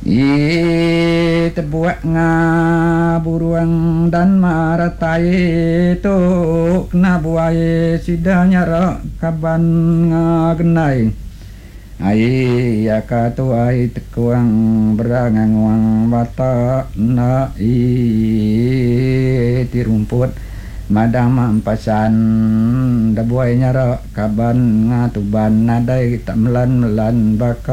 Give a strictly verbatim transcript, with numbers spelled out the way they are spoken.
I tebuak nga buruang dan maratai tu kena buai sidanya ra kaban nga genai ai ya ka tu ai tekuang berangang wang bata na i ti rumput madang mampasan da buai nyara kaban nga tuban nadai tak melan melan baka